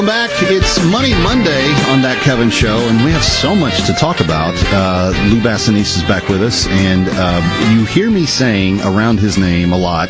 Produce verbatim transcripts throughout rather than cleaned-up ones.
Back. It's Money Monday on That Kevin Show, and we have so much to talk about. Uh, Lou Bassanese is back with us, and uh, you hear me saying around his name a lot,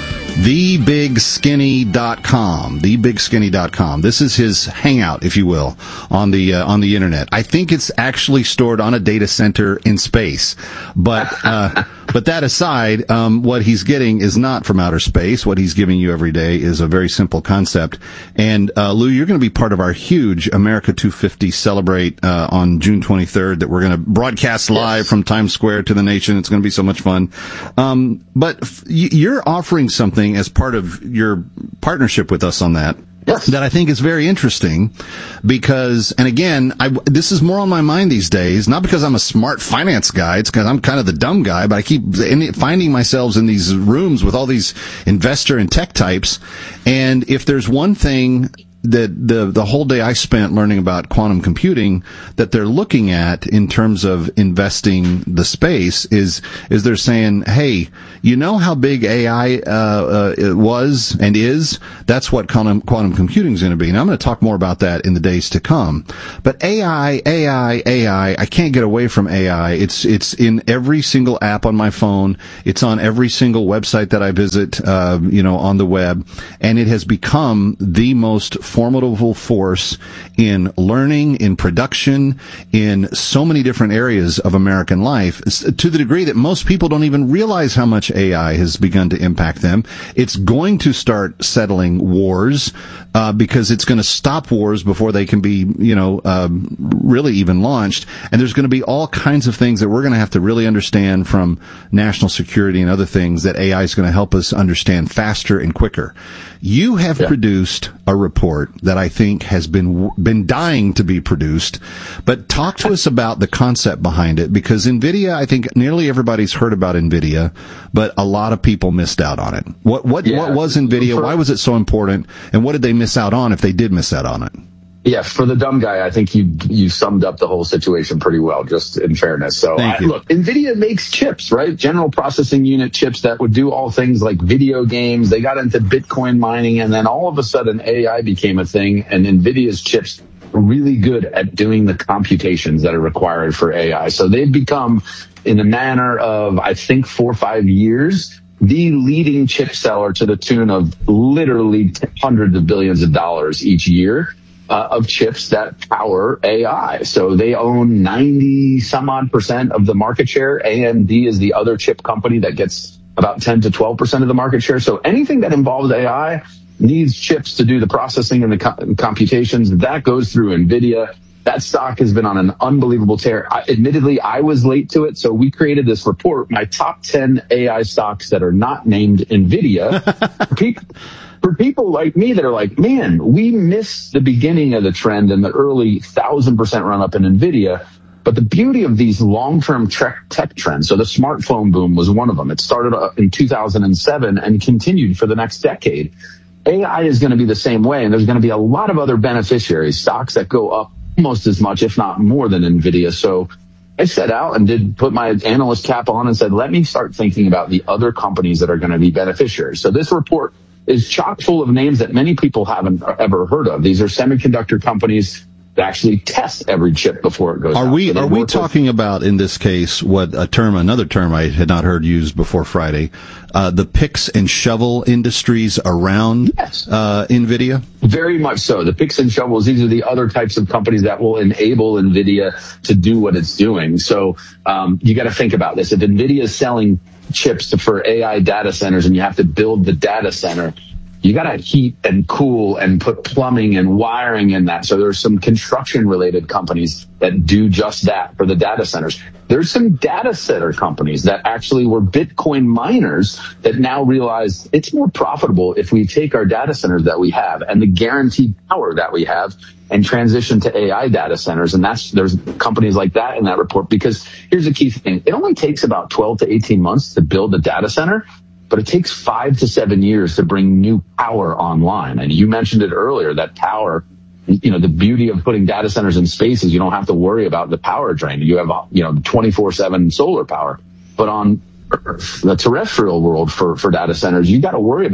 the big skinny dot com, the big skinny dot com. This is his hangout, if you will, on the uh, on the internet. I think it's actually stored on a data center in space, but uh, but that aside, um, what he's getting is not from outer space. What he's giving you every day is a very simple concept. And uh, Lou, you're going to be part of our huge America two fifty Celebrate uh, on June twenty-third that we're going to broadcast live yes. from Times Square to the nation. It's going to be so much fun. Um, but f- you're offering something as part of your partnership with us on that. Yes. That I think is very interesting because, and again, I, this is more on my mind these days, not because I'm a smart finance guy, it's because I'm kind of the dumb guy, but I keep finding myself in these rooms with all these investor and tech types. And if there's one thing that the the whole day I spent learning about quantum computing that they're looking at in terms of investing the space is is they're saying, hey, you know how big A I uh, uh it was and is? That's what quantum quantum computing is going to be. And I'm going to talk more about that in the days to come. But A I, A I, A I, I can't get away from A I. It's it's in every single app on my phone. It's on every single website that I visit, uh, you know, on the web, and it has become the most formidable force in learning, in production, in so many different areas of American life, to the degree that most people don't even realize how much A I has begun to impact them. It's going to start settling wars, uh, because it's going to stop wars before they can be, you know, um, really even launched. And there's going to be all kinds of things that we're going to have to really understand from national security and other things that A I is going to help us understand faster and quicker. You have yeah. produced a report that I think has been been dying to be produced, but talk to us about the concept behind it, because NVIDIA, I think nearly everybody's heard about NVIDIA, but a lot of people missed out on it. What what yeah. what was NVIDIA? Why was it so important? And what did they miss out on if they did miss out on it? Yeah, for the dumb guy, I think you you summed up the whole situation pretty well, just in fairness. So, I, look, NVIDIA makes chips, right? General processing unit chips that would do all things like video games. They got into Bitcoin mining, and then all of a sudden A I became a thing, and NVIDIA's chips are really good at doing the computations that are required for A I. So they've become, in a manner of, I think, four or five years, the leading chip seller to the tune of literally hundreds of billions of dollars each year. Uh, of chips that power A I. So they own ninety some odd percent of the market share. A M D is the other chip company that gets about ten to twelve percent of the market share. So anything that involves A I needs chips to do the processing and the co- computations. That goes through NVIDIA. That stock has been on an unbelievable tear. I, admittedly, I was late to it. So we created this report, my top ten A I stocks that are not named NVIDIA. People, For people like me that are like, man, we missed the beginning of the trend and the early thousand percent run up in NVIDIA. But the beauty of these long-term tech, tech trends, so the smartphone boom was one of them. It started in two thousand seven and continued for the next decade. A I is going to be the same way, and there's going to be a lot of other beneficiaries, stocks that go up almost as much, if not more, than NVIDIA. So I set out and did put my analyst cap on and said, let me start thinking about the other companies that are going to be beneficiaries. So this report is chock full of names that many people haven't ever heard of. These are semiconductor companies that actually test every chip before it goes are out. we so are we talking with, about in this case what a term another term I had not heard used before Friday, uh the picks and shovel industries around yes. uh NVIDIA? Very much so. The picks and shovels, these are the other types of companies that will enable NVIDIA to do what it's doing. So um you got to think about this. If NVIDIA is selling chips to, for A I data centers and you have to build the data center, you got to heat and cool and put plumbing and wiring in that. So there's some construction related companies that do just that for the data centers. There's some data center companies that actually were Bitcoin miners that now realize it's more profitable if we take our data centers that we have and the guaranteed power that we have and transition to A I data centers. And that's, there's companies like that in that report, because here's the key thing. It only takes about twelve to eighteen months to build a data center, but it takes five to seven years to bring new power online. And you mentioned it earlier, that power, you know, the beauty of putting data centers in space is you don't have to worry about the power drain. You have, you know, twenty-four seven solar power. But on Earth, the terrestrial world for, for data centers, you got to worry about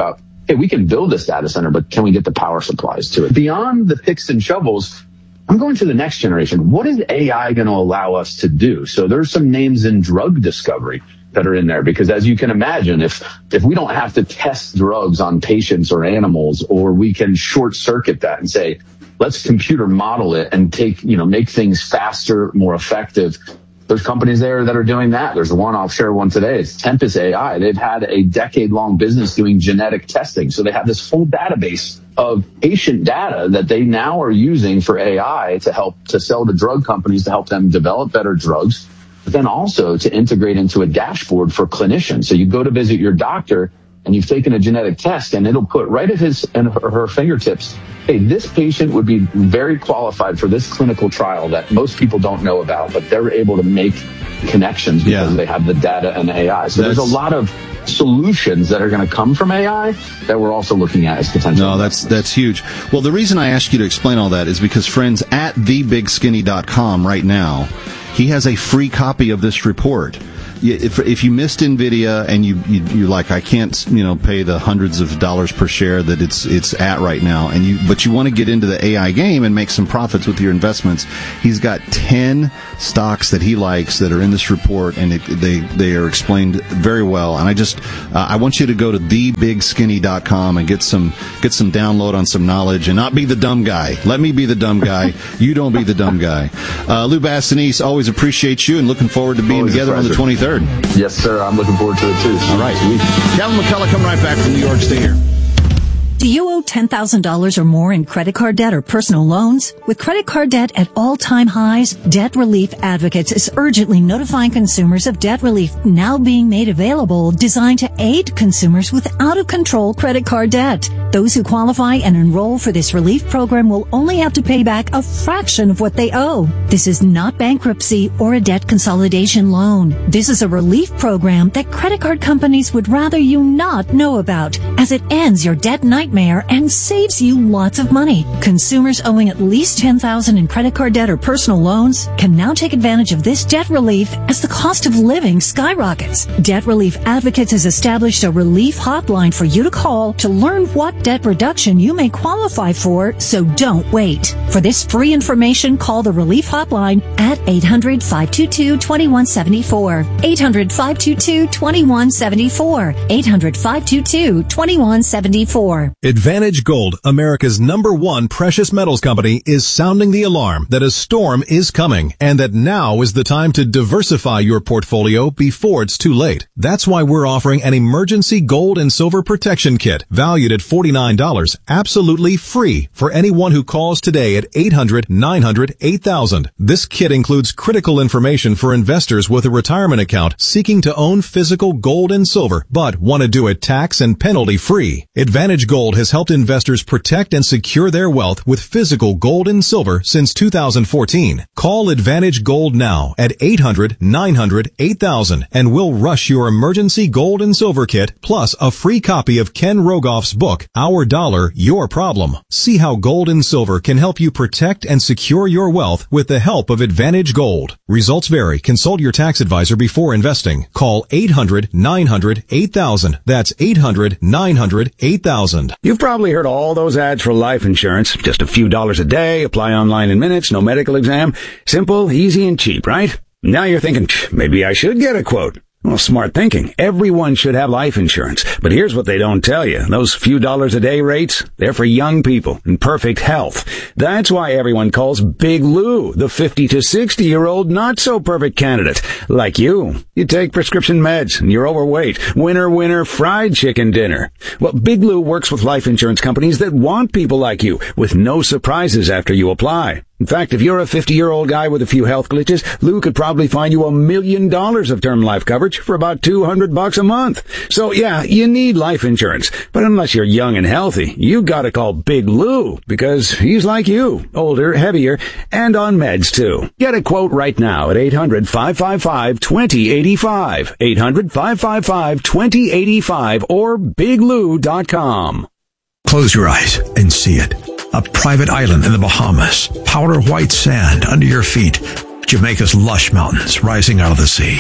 hey, we can build this data center, but can we get the power supplies to it? Beyond the picks and shovels, I'm going to the next generation. What is A I going to allow us to do? So there's some names in drug discovery that are in there, because as you can imagine, if if we don't have to test drugs on patients or animals, or we can short circuit that and say, let's computer model it and take, you know, make things faster, more effective. There's companies there that are doing that. There's one, I'll share one today. It's Tempus A I. They've had a decade-long business doing genetic testing. So they have this full database of patient data that they now are using for A I to help to sell to drug companies to help them develop better drugs, but then also to integrate into a dashboard for clinicians. So you go to visit your doctor and you've taken a genetic test, and it'll put right at his and her, her fingertips, hey, this patient would be very qualified for this clinical trial that most people don't know about, but they're able to make connections because yeah. they have the data and A I. So that's, there's a lot of solutions that are going to come from A I that we're also looking at as potential. No, that's that's huge. Well, the reason I asked you to explain all that is because, friends, at the big skinny dot com right now, he has a free copy of this report. If if you missed NVIDIA and you, you you're like, I can't, you know, pay the hundreds of dollars per share that it's it's at right now, and you but you want to get into the A I game and make some profits with your investments, he's got ten stocks that he likes that are in this report, and it, they they are explained very well. And I just uh, I want you to go to the big skinny dot com and get some get some download on some knowledge, and not be the dumb guy. Let me be the dumb guy. You don't be the dumb guy. Uh, Lou Bassanese, always appreciate you, and looking forward to being always together on the twenty-third. Yes, sir. I'm looking forward to it, too. All right. Sweet. Kevin McCullough coming right back from New York. Stay here. Do you owe ten thousand dollars or more in credit card debt or personal loans? With credit card debt at all-time highs, Debt Relief Advocates is urgently notifying consumers of debt relief now being made available, designed to aid consumers with out-of-control credit card debt. Those who qualify and enroll for this relief program will only have to pay back a fraction of what they owe. This is not bankruptcy or a debt consolidation loan. This is a relief program that credit card companies would rather you not know about, as it ends your debt nightmare and saves you lots of money. Consumers owing at least ten thousand dollars in credit card debt or personal loans can now take advantage of this debt relief as the cost of living skyrockets. Debt Relief Advocates has established a relief hotline for you to call to learn what debt reduction you may qualify for, so don't wait. For this free information, call the relief hotline at eight hundred, five two two, two one seven four. eight hundred, five two two, two one seven four. eight hundred, five two two, two one seven four. Advantage Gold, America's number one precious metals company, is sounding the alarm that a storm is coming and that now is the time to diversify your portfolio before it's too late. That's why we're offering an emergency gold and silver protection kit valued at forty-nine dollars, absolutely free for anyone who calls today at eight hundred, nine hundred, eight thousand. This kit includes critical information for investors with a retirement account seeking to own physical gold and silver but want to do it tax and penalty free. Advantage Gold has helped investors protect and secure their wealth with physical gold and silver since two thousand fourteen. Call Advantage Gold now at eight hundred, nine hundred, eight thousand and we'll rush your emergency gold and silver kit plus a free copy of Ken Rogoff's book, Our Dollar, Your Problem. See how gold and silver can help you protect and secure your wealth with the help of Advantage Gold. Results vary. Consult your tax advisor before investing. Call eight hundred, nine hundred, eight thousand. That's eight hundred, nine hundred, eight thousand. You've probably heard all those ads for life insurance. Just a few dollars a day, apply online in minutes, no medical exam. Simple, easy, and cheap, right? Now you're thinking, maybe I should get a quote. Well, smart thinking. Everyone should have life insurance. But here's what they don't tell you. Those few dollars a day rates, they're for young people in perfect health. That's why everyone calls Big Lou the fifty to sixty year old not so perfect candidate. Like you. You take prescription meds and you're overweight. Winner, winner, fried chicken dinner. Well, Big Lou works with life insurance companies that want people like you with no surprises after you apply. In fact, if you're a fifty-year-old guy with a few health glitches, Lou could probably find you a million dollars of term life coverage for about two hundred bucks a month. So yeah, you need life insurance. But unless you're young and healthy, you gotta call Big Lou because he's like you, older, heavier, and on meds too. Get a quote right now at eight hundred, five five five, two zero eight five. eight hundred, five five five, two zero eight five or big lou dot com. Close your eyes and see it. A private island in the Bahamas, powder white sand under your feet, Jamaica's lush mountains rising out of the sea.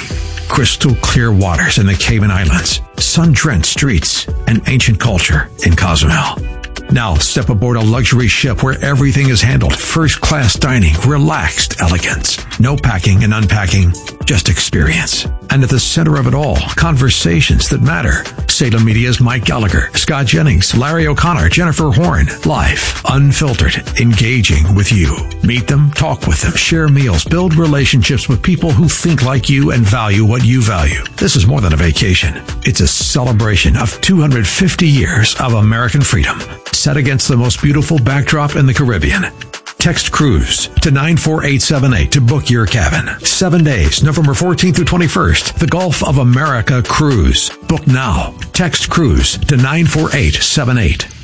crystal clear waters in the Cayman Islands, sun-drenched streets, and ancient culture in Cozumel. Now step aboard a luxury ship where everything is handled. First-class dining, relaxed elegance. No packing and unpacking, just experience. And at the center of it all, conversations that matter. Salem Media's Mike Gallagher, Scott Jennings, Larry O'Connor, Jennifer Horn. Live, unfiltered, engaging with you. Meet them, talk with them, share meals, build relationships with people who think like you and value what you value. This is more than a vacation. It's a celebration of two hundred fifty years of American freedom, set against the most beautiful backdrop in the Caribbean. Text cruise to nine four eight seven eight to book your cabin. Seven days, November fourteenth through twenty-first. The Gulf of America Cruise. Book now. Text cruise to nine four eight seven eight.